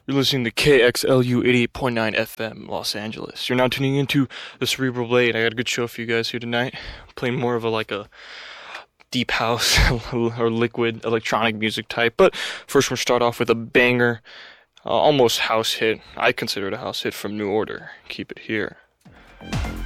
You're listening to KXLU 88.9 FM, Los Angeles. You're now tuning into the Cerebral Blade. I got a good show for you guys here tonight. Playing more of a deep house or liquid electronic music type. But first we'll start off with a banger, almost house hit. I consider it a house hit from New Order. Keep it here.